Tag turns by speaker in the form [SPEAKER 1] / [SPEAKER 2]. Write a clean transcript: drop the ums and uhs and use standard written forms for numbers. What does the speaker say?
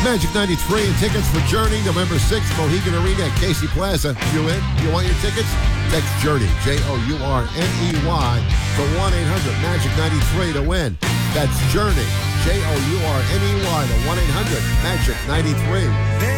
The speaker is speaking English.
[SPEAKER 1] Magic 93 and tickets for Journey, November 6th, Mohegan Arena at Casey Plaza. You in? You want your tickets? Text Journey, Journey, to 1-800-MAGIC-93 to win. That's Journey, Journey, to 1-800-MAGIC-93.